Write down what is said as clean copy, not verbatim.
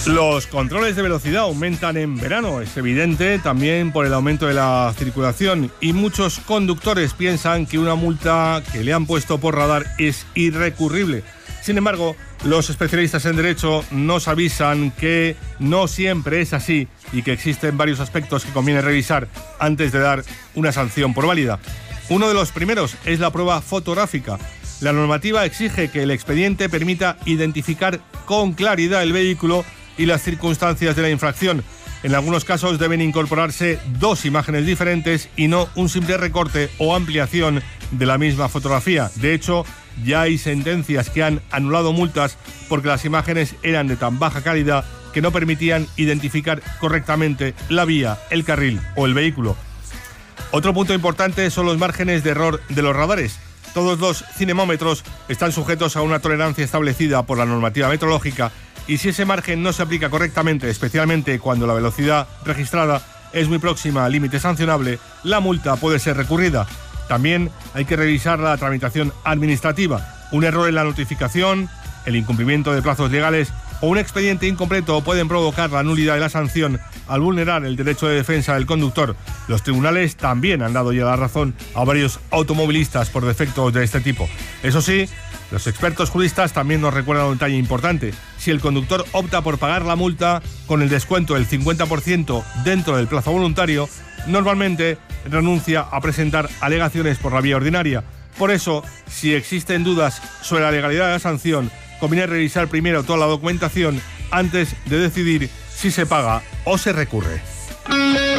Los controles de velocidad aumentan en verano, es evidente, también por el aumento de la circulación, y muchos conductores piensan que una multa que le han puesto por radar es irrecurrible. Sin embargo, los especialistas en derecho nos avisan que no siempre es así y que existen varios aspectos que conviene revisar antes de dar una sanción por válida. Uno de los primeros es la prueba fotográfica. La normativa exige que el expediente permita identificar con claridad el vehículo y las circunstancias de la infracción. En algunos casos deben incorporarse dos imágenes diferentes y no un simple recorte o ampliación de la misma fotografía. De hecho, ya hay sentencias que han anulado multas porque las imágenes eran de tan baja calidad que no permitían identificar correctamente la vía, el carril o el vehículo. Otro punto importante son los márgenes de error de los radares. Todos los cinemómetros están sujetos a una tolerancia establecida por la normativa metrológica, y si ese margen no se aplica correctamente, especialmente cuando la velocidad registrada es muy próxima al límite sancionable, la multa puede ser recurrida. También hay que revisar la tramitación administrativa. Un error en la notificación, el incumplimiento de plazos legales o un expediente incompleto pueden provocar la nulidad de la sanción al vulnerar el derecho de defensa del conductor. Los tribunales también han dado ya la razón a varios automovilistas por defectos de este tipo. Eso sí, los expertos juristas también nos recuerdan un detalle importante. Si el conductor opta por pagar la multa con el descuento del 50% dentro del plazo voluntario, normalmente renuncia a presentar alegaciones por la vía ordinaria. Por eso, si existen dudas sobre la legalidad de la sanción, conviene revisar primero toda la documentación antes de decidir si se paga o se recurre.